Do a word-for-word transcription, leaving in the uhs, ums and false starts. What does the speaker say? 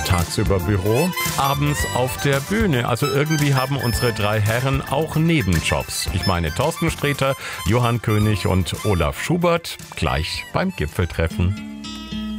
Tagsüber Büro, abends auf der Bühne. Also irgendwie haben unsere drei Herren auch Nebenjobs. Ich meine Thorsten Sträter, Johann König und Olaf Schubert gleich beim Gipfeltreffen.